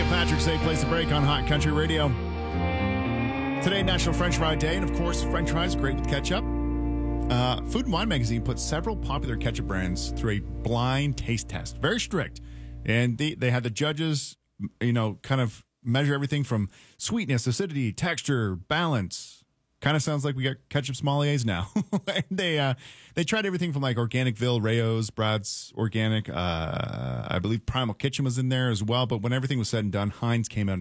and Patrick's Safe Place to Break on Hot Country Radio. Today, National French Fry Day, and of course, French fries great with ketchup. Food and Wine Magazine put several popular ketchup brands through a blind taste test. Very strict. And they had the judges, kind of measure everything from sweetness, acidity, texture, balance. Kind of sounds like we got ketchup sommeliers now. They tried everything from like Organicville, Rayo's, Brad's Organic. I believe Primal Kitchen was in there as well. But when everything was said and done, Heinz came out